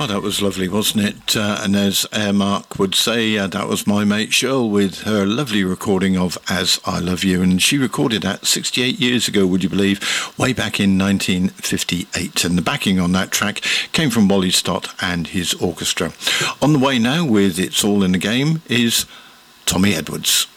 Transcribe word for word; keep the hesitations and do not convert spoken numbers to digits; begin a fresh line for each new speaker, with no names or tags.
Oh, that was lovely, wasn't it? Uh, and as Air Mark would say, uh, that was my mate Shirl with her lovely recording of As I Love You. And she recorded that sixty-eight years ago, would you believe, way back in nineteen fifty-eight. And the backing on that track came from Wally Stott and his orchestra. On the way now with It's All in the Game is Tommy Edwards.